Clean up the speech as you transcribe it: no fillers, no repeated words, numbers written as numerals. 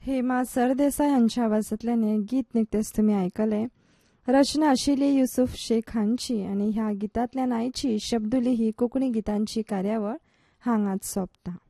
हेमा सरदेसाय हांच्या आवाजांतल्यान हें गीत निकतेच तुमी आयकलें. रचना आशिल्ली युसूफ शेख हांची आनी ह्या गितांतल्यान आयची शब्दुली ही कोंकणी गितांची कार्यावळ हांगाच सोंपता.